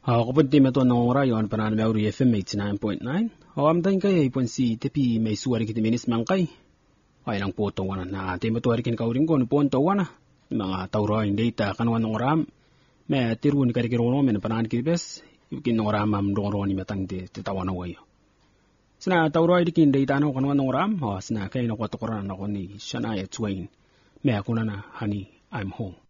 Kapag di mato ng rayon para na may FM 89.9. Amdahin kayo ipon si tepi may suwari kiti minis mangkay. Ay lang po tawanan na ati matuwari kin kauring ko po ang tawana. Mga tawrain data kanuan ng ram. May tiru ni karikirono may napanaan kitibes. Yukin ng ramam dong ni matang di tawana wayo. Sina tawrain di kin data no kanuan ng ram. Sina kayo nakwatukuran ako ni Shania Twain. May ako na hani I'm home.